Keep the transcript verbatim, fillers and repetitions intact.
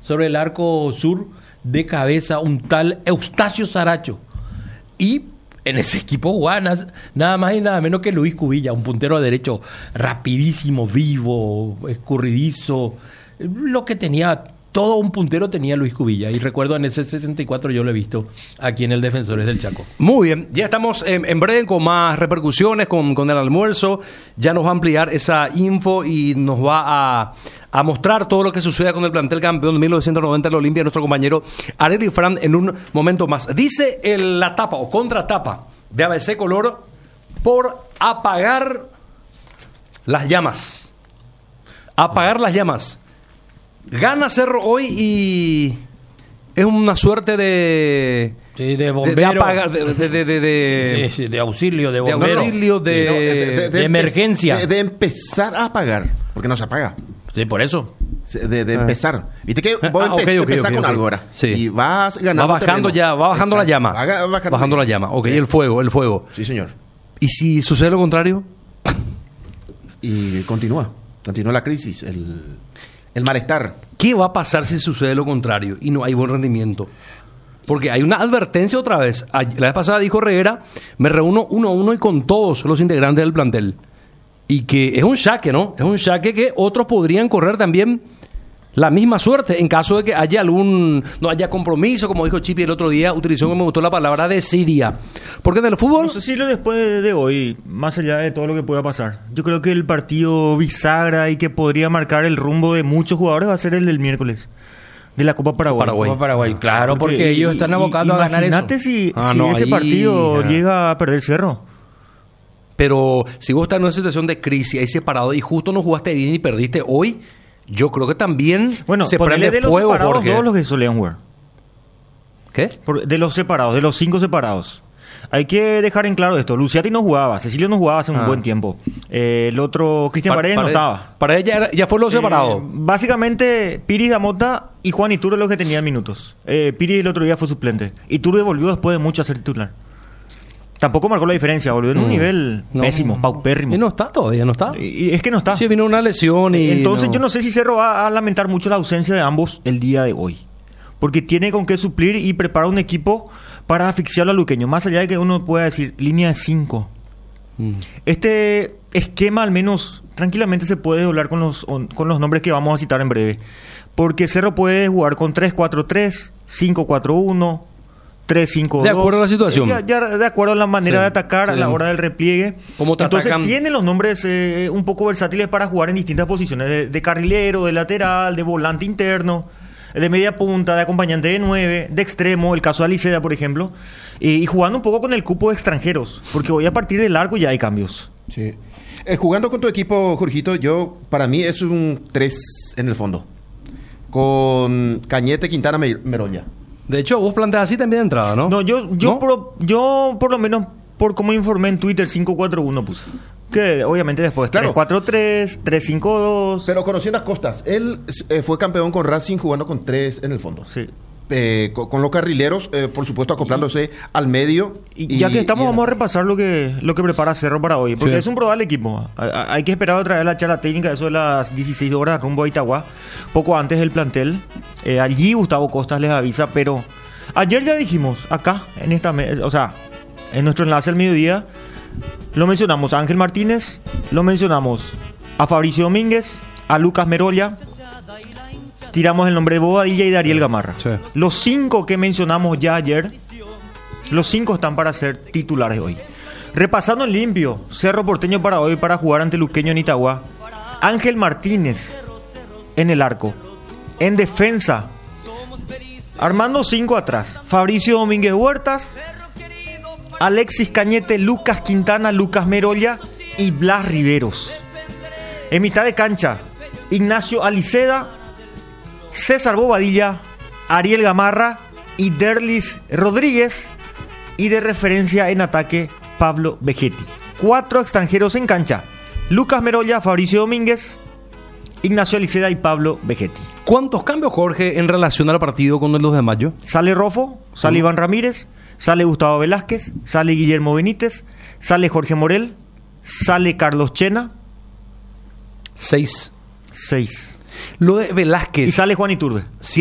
sobre el arco sur de cabeza un tal Eustacio Saracho. Y en ese equipo jugaba nada, nada más y nada menos que Luis Cubilla, un puntero de derecho rapidísimo, vivo, escurridizo. Lo que tenía, todo un puntero tenía Luis Cubilla. Y recuerdo en ese setenta y cuatro yo lo he visto aquí en el Defensores del Chaco. Muy bien, ya estamos en, en breve con más repercusiones, con, con el almuerzo. Ya nos va a ampliar esa info y nos va a, a mostrar todo lo que sucede con el plantel campeón de mil novecientos noventa de la Olimpia, nuestro compañero Arely Fran, en un momento más. Dice el, la tapa o contratapa de A B C Color: por apagar las llamas. Apagar las llamas. Gana Cerro hoy y es una suerte de... Sí, de bombero. De, de, apagar, de, de, de, de, sí, sí, de auxilio, de bombero. De auxilio, de, no, de, de, de, de emergencia. De, de empezar a apagar, porque no se apaga. Sí, por eso. De, de ah. empezar. Viste que vos ah, empe- okay, okay, empezás okay, con okay. algo ahora. Sí. Y vas ganando Va bajando terreno. ya, va bajando Exacto. la llama. Va ga- bajando, Bajando la llama. Ok, sí. el fuego, el fuego. Sí, señor. ¿Y si sucede lo contrario? Y continúa. Continúa la crisis, el, el malestar. ¿Qué va a pasar si sucede lo contrario y no hay buen rendimiento? Porque hay una advertencia otra vez. La vez pasada dijo Reguera: me reúno uno a uno y con todos los integrantes del plantel. Y que es un saque, ¿no? Es un saque que otros podrían correr también la misma suerte en caso de que haya algún... no haya compromiso, como dijo Chipi el otro día, utilizó, me gustó la palabra, desidia. Porque en el fútbol... No sé si lo después de hoy, más allá de todo lo que pueda pasar, yo creo que el partido bisagra y que podría marcar el rumbo de muchos jugadores va a ser el del miércoles, de la Copa Paraguay. Paraguay. Copa Paraguay, claro, porque, porque ellos están abocados a ganar eso. Imagínate si, Ah, si no, ese ahí, partido ya. llega a perder Cerro. Pero si vos estás en una situación de crisis, ahí separado, y justo no jugaste bien y perdiste hoy, yo creo que también Bueno, se ponele prende de los fuego, separados Jorge. todos los que solían jugar. ¿Qué? Por- de los separados, de los cinco separados. Hay que dejar en claro esto. Luciati no jugaba, Cecilio no jugaba hace un Ah. buen tiempo. Eh, el otro, Cristian Pa- Paredes, no estaba. Para ella era- ya fue lo separado. Eh, básicamente, Piri Damota y Juan Iturbe los que tenían minutos. Eh, Piri el otro día fue suplente. Iturbe volvió después de mucho a ser titular. Tampoco marcó la diferencia, volvió en un Mm. nivel No. pésimo, paupérrimo. Y no está todavía, no está. Y- y es que no está. Sí, vino una lesión y... Entonces no. yo no sé si Cerro va a lamentar mucho la ausencia de ambos el día de hoy. Porque tiene con qué suplir y prepara un equipo para asfixiarlo a Luqueño. Más allá de que uno pueda decir línea de cinco. Mm. Este esquema al menos tranquilamente se puede doblar con los, con los nombres que vamos a citar en breve. Porque Cerro puede jugar con tres cuatro tres, cinco cuatro uno, tres cinco dos. De acuerdo a la situación. Ya, ya de acuerdo a la manera Sí, de atacar, sí. a la hora del repliegue. Cómo te Entonces atacan. tiene los nombres eh, un poco versátiles para jugar en distintas posiciones. De, de carrilero, de lateral, de volante interno, de media punta, de acompañante de nueve, de extremo, el caso de Aliceda, por ejemplo. Y, y jugando un poco con el cupo de extranjeros. Porque hoy a partir del largo ya hay cambios. Sí. Eh, jugando con tu equipo, Jorgito, yo, para mí es un tres en el fondo. Con Cañete, Quintana, Mer- Merolla. De hecho, vos planteas así también de entrada, ¿no? No, yo, yo, ¿No? Por, yo por lo menos, por como informé en Twitter, cinco cuatro uno puse. Que obviamente después Claro. tres cuatro tres, tres cinco dos. Pero conociendo las costas, él eh, fue campeón con Racing jugando con tres en el fondo. Sí. Eh, con, con los carrileros, eh, por supuesto, acoplándose al medio. Y, ya que estamos, y- vamos a repasar lo que lo que prepara Cerro para hoy. Porque Sí. es un probable equipo. A- a- Hay que esperar otra vez la charla técnica, eso de las dieciséis horas rumbo a Itagua. Poco antes del plantel. Eh, allí Gustavo Costas les avisa, pero ayer ya dijimos, acá, en esta me- o sea, en nuestro enlace al mediodía, lo mencionamos a Ángel Martínez, lo mencionamos a Fabricio Domínguez, a Lucas Merolla. Tiramos el nombre de Bobadilla y de Ariel Gamarra. Sí. Los cinco que mencionamos ya ayer, los cinco están para ser titulares hoy. Repasando en limpio, Cerro Porteño para hoy para jugar ante Luqueño en Itagua. Ángel Martínez en el arco. En defensa, armando cinco atrás. Fabricio Domínguez Huertas, Alexis Cañete, Lucas Quintana, Lucas Merolla y Blas Riveros. En mitad de cancha, Ignacio Aliceda, César Bobadilla, Ariel Gamarra y Derlis Rodríguez. Y de referencia en ataque, Pablo Vegetti. Cuatro extranjeros en cancha: Lucas Merolla, Fabricio Domínguez, Ignacio Aliceda y Pablo Vegetti. ¿Cuántos cambios, Jorge, en relación al partido con el dos de mayo? Sale Rofo, sale Iván Ramírez, sale Gustavo Velázquez, sale Guillermo Benítez, sale Jorge Morel, sale Carlos Chena. Seis. Seis. Lo de Velázquez. Y sale Juan Iturbe.